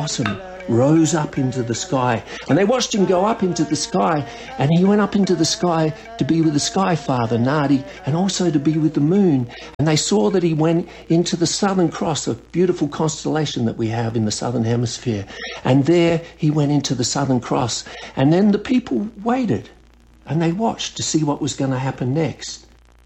possum rose up into the sky, and they watched him go up into the sky, and he went up into the sky to be with the Sky Father, Nadi, and also to be with the moon. And they saw that he went into the Southern Cross, a beautiful constellation that we have in the Southern Hemisphere. And there he went into the Southern Cross. And then the people waited, and they watched to see what was going to happen next.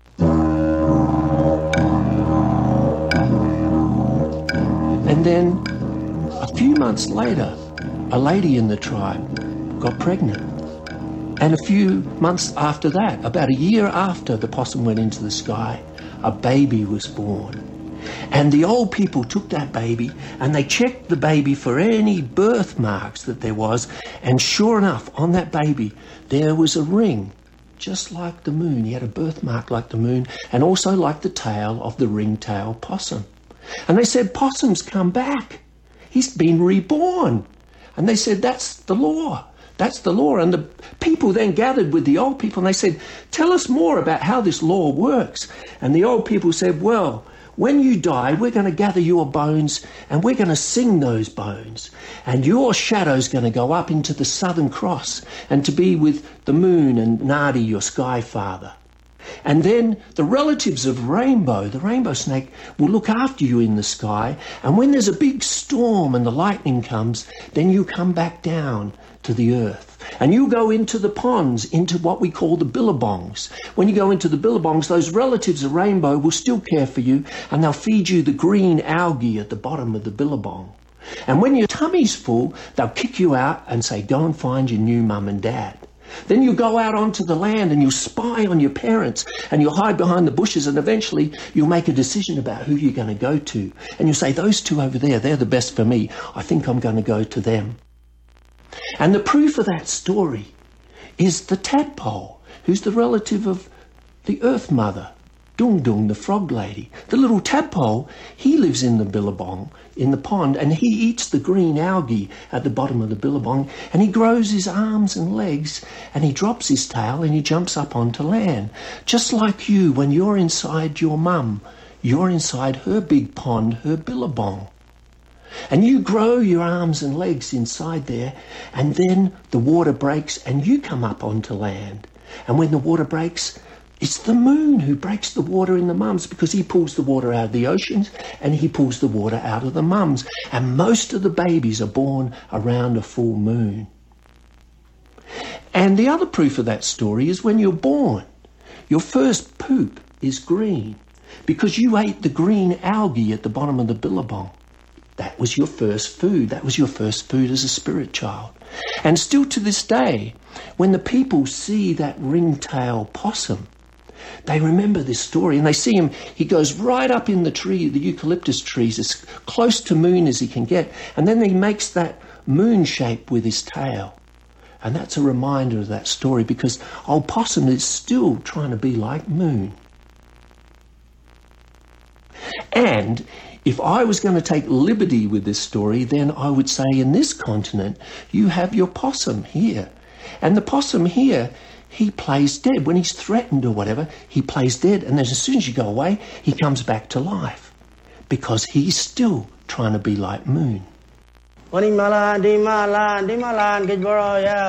And then a few months later, a lady in the tribe got pregnant. And a few months after that, about a year after the possum went into the sky, a baby was born. And the old people took that baby and they checked the baby for any birthmarks that there was. And sure enough, on that baby, there was a ring, just like the moon. He had a birthmark like the moon and also like the tail of the ring-tailed possum. And they said, "Possum's come back. He's been reborn." And they said, "That's the law. That's the law." And the people then gathered with the old people and they said, "Tell us more about how this law works." And the old people said, "Well, when you die, we're going to gather your bones and we're going to sing those bones. And your shadow's going to go up into the Southern Cross and to be with the moon and Nadi, your Sky Father. And then the relatives of Rainbow, the rainbow snake, will look after you in the sky. And when there's a big storm and the lightning comes, then you come back down to the earth. And you go into the ponds, into what we call the billabongs. When you go into the billabongs, those relatives of Rainbow will still care for you and they'll feed you the green algae at the bottom of the billabong. And when your tummy's full, they'll kick you out and say, "Go and find your new mum and dad." Then you go out onto the land and you spy on your parents and you hide behind the bushes and eventually you'll make a decision about who you're going to go to. And you'll say, "Those two over there, they're the best for me. I think I'm going to go to them." And the proof of that story is the tadpole, who's the relative of the Earth Mother, Dung Dung, the frog lady. The little tadpole, he lives in the billabong, in the pond, and he eats the green algae at the bottom of the billabong, and he grows his arms and legs, and he drops his tail, and he jumps up onto land. Just like you, when you're inside your mum, you're inside her big pond, her billabong. And you grow your arms and legs inside there, and then the water breaks, and you come up onto land. And when the water breaks, it's the moon who breaks the water in the mums because he pulls the water out of the oceans and he pulls the water out of the mums. And most of the babies are born around a full moon. And the other proof of that story is when you're born, your first poop is green because you ate the green algae at the bottom of the billabong. That was your first food. That was your first food as a spirit child. And still to this day, when the people see that ring-tailed possum, they remember this story and they see him. He goes right up in the tree, the eucalyptus trees, as close to moon as he can get. And then he makes that moon shape with his tail. And that's a reminder of that story because old possum is still trying to be like moon. And if I was going to take liberty with this story, then I would say in this continent, you have your possum here. And the possum here, he plays dead. When he's threatened or whatever, he plays dead. And then as soon as you go away, he comes back to life because he's still trying to be like moon.